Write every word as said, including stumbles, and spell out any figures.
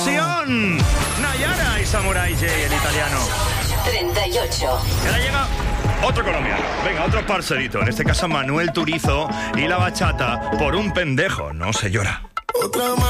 versión. Nayara y Samurai J, el italiano. treinta y ocho. Y ahora llega otro colombiano. Venga, otro parcerito. En este caso Manuel Turizo y la bachata. Por un pendejo no se llora. Otra